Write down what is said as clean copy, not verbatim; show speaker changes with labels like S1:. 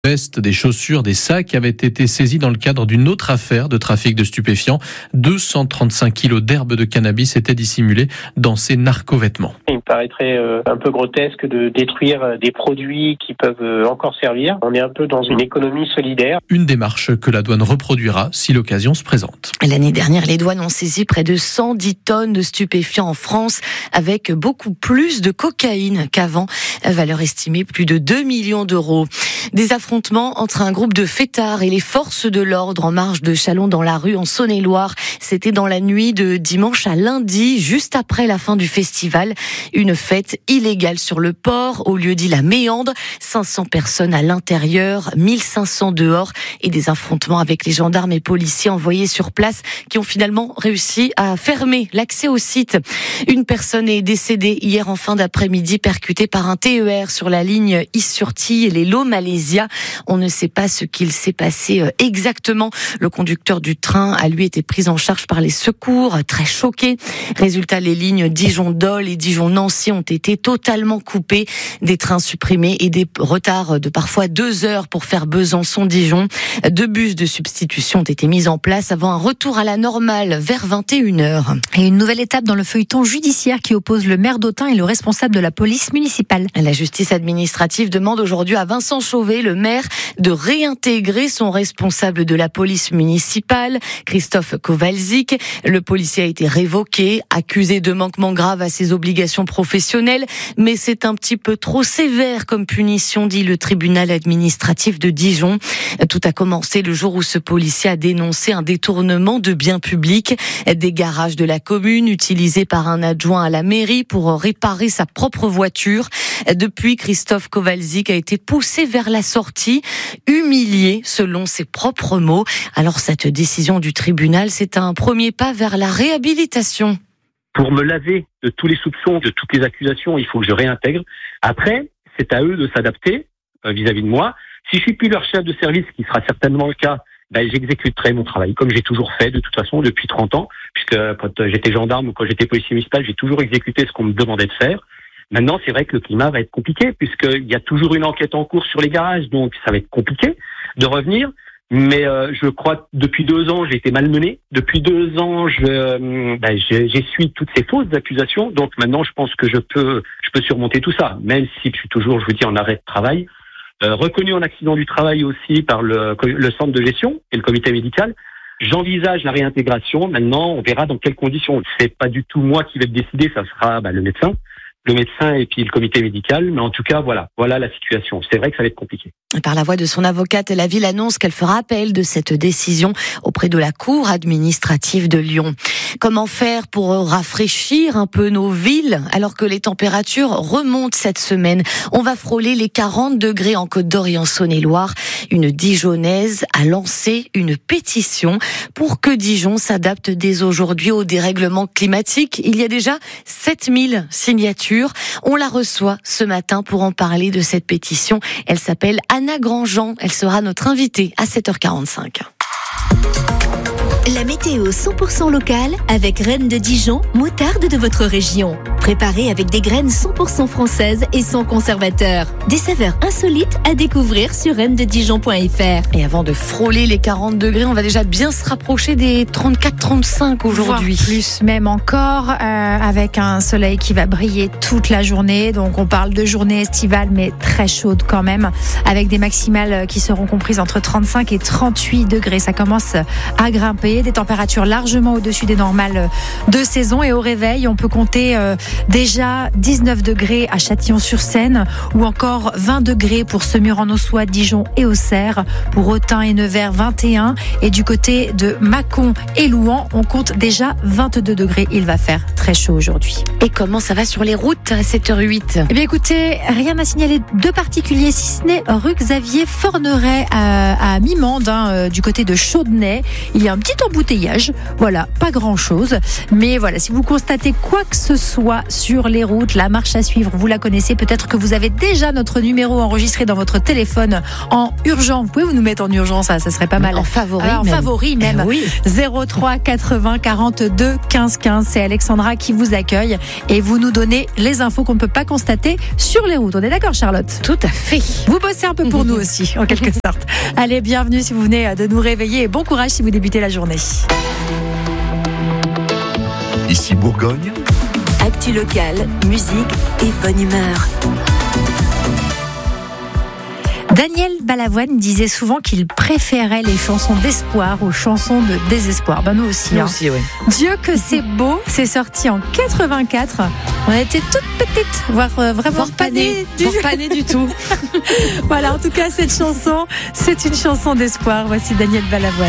S1: Vestes, des chaussures, des sacs avaient été saisis dans le cadre d'une autre affaire de trafic de stupéfiants. 235 kilos d'herbe de cannabis étaient dissimulés dans ces narco-vêtements.
S2: Il me paraîtrait un peu grotesque de détruire des produits qui peuvent encore servir. On est un peu dans une économie solidaire.
S1: Une démarche que la douane reproduira si l'occasion se présente.
S3: L'année dernière, les douanes ont saisi près de 110 tonnes de stupéfiants en France, avec beaucoup plus de cocaïne qu'avant, valeur estimée plus de 2 millions d'euros. Des affrontements entre un groupe de fêtards et les forces de l'ordre en marge de Châlons dans la rue en Saône-et-Loire. C'était dans la nuit de dimanche à lundi, juste après la fin du festival. Une fête illégale sur le port, au lieu dit la Méandre. 500 personnes à l'intérieur, 1500 dehors, et des affrontements avec les gendarmes et policiers envoyés sur place qui ont finalement réussi à fermer l'accès au site. Une personne est décédée hier en fin d'après-midi, percutée par un TER sur la ligne Is-sur-Tille et les Lots-Malaisia. On ne sait pas ce qu'il s'est passé exactement. Le conducteur du train a lui été pris en charge par les secours, très choqué. Résultat, les lignes Dijon-Dole et Dijon-Nancy ont été totalement coupées, des trains supprimés et des retards de parfois 2 heures pour faire Besançon-Dijon. 2 bus de substitution ont été mis en place avant un retour à la normale vers 21h.
S4: Et une nouvelle étape dans le feuilleton judiciaire qui oppose le maire d'Autun et le responsable de la police municipale.
S3: La justice administrative demande aujourd'hui à Vincent Chauvet, le maire, de réintégrer son responsable de la police municipale, Christophe Kowalczyk. Le policier a été révoqué, accusé de manquement grave à ses obligations professionnelles, mais c'est un petit peu trop sévère comme punition, dit le tribunal administratif de Dijon. Tout a commencé le jour où ce policier a dénoncé un détournement de biens publics, des garages de la commune utilisés par un adjoint à la mairie pour réparer sa propre voiture. Depuis, Christophe Kowalczyk a été poussé vers la sortie, humilié selon ses propres mots. Alors cette décision du tribunal, c'est un premier pas vers la réhabilitation.
S5: Pour me laver de tous les soupçons, de toutes les accusations, il faut que je réintègre. Après, c'est à eux de s'adapter vis-à-vis de moi. Si je suis plus leur chef de service, ce qui sera certainement le cas, j'exécuterai mon travail, comme j'ai toujours fait de toute façon depuis 30 ans, puisque quand j'étais gendarme ou quand j'étais policier municipal, j'ai toujours exécuté ce qu'on me demandait de faire. Maintenant, c'est vrai que le climat va être compliqué, puisqu'il y a toujours une enquête en cours sur les garages, donc ça va être compliqué de revenir. Mais je crois que depuis 2 ans, j'ai été malmené. Depuis 2 ans, j'essuie toutes ces fausses accusations. Donc maintenant, je pense que je peux surmonter tout ça, même si je suis toujours, je vous dis, en arrêt de travail. Reconnu en accident du travail aussi par le centre de gestion et le comité médical. J'envisage la réintégration. Maintenant, on verra dans quelles conditions. C'est pas du tout moi qui vais le décider, ça sera le médecin et puis le comité médical. Mais en tout cas, voilà la situation. C'est vrai que ça va être compliqué.
S3: Par la voix de son avocate, la ville annonce qu'elle fera appel de cette décision auprès de la cour administrative de Lyon. Comment faire pour rafraîchir un peu nos villes alors que les températures remontent cette semaine? On va frôler les 40 degrés en Côte d'Or et en Saône-et-Loire. Une Dijonnaise a lancé une pétition pour que Dijon s'adapte dès aujourd'hui au dérèglement climatique. Il y a déjà 7000 signatures. On la reçoit ce matin pour en parler de cette pétition. Elle s'appelle Anna Grandjean. Elle sera notre invitée à 7h45.
S6: La météo 100% locale avec Reine de Dijon, moutarde de votre région. Préparée avec des graines 100% françaises et sans conservateur. Des saveurs insolites à découvrir sur reineDeDijon.fr.
S3: Et avant de frôler les 40 degrés, on va déjà bien se rapprocher des 34-35 aujourd'hui.
S4: Voire plus même encore, avec un soleil qui va briller toute la journée. Donc on parle de journée estivale, mais très chaude quand même, avec des maximales qui seront comprises entre 35 et 38 degrés. Ça commence à grimper. Des températures largement au-dessus des normales de saison, et au réveil on peut compter déjà 19 degrés à Châtillon-sur-Seine ou encore 20 degrés pour Semur-en-Auxois, Dijon et Auxerre, pour Autun et Nevers 21, et du côté de Mâcon et Louhans on compte déjà 22 degrés. Il va faire très chaud aujourd'hui.
S3: Et comment ça va sur les routes à 7h08?
S4: Eh bien écoutez, rien à signaler de particulier, si ce n'est rue Xavier Forneret à Mimande, du côté de Chaudenay. Il y a un petit embouteillage. Voilà, pas grand-chose. Mais voilà, si vous constatez quoi que ce soit sur les routes, la marche à suivre, vous la connaissez. Peut-être que vous avez déjà notre numéro enregistré dans votre téléphone en urgent. Vous pouvez vous nous mettre en urgence, ça serait pas mal.
S3: En favori
S4: en
S3: même.
S4: favori même.
S3: Oui.
S4: 03 80 42 15 15. C'est Alexandra qui vous accueille et vous nous donnez les infos qu'on ne peut pas constater sur les routes. On est d'accord, Charlotte ?
S3: Tout à fait.
S4: Vous bossez un peu pour nous aussi, en quelque sorte. Allez, bienvenue si vous venez de nous réveiller et bon courage si vous débutez la journée.
S7: Ici Bourgogne.
S6: Actu locale, musique et bonne humeur.
S4: Daniel Balavoine disait souvent qu'il préférait les chansons d'espoir aux chansons de désespoir. Ben nous aussi.
S3: Nous aussi, oui.
S4: Dieu que c'est beau, c'est sorti en 84. On était toutes petites, voire vraiment pas nées
S3: du tout.
S4: Voilà, en tout cas, cette chanson, c'est une chanson d'espoir. Voici Daniel Balavoine.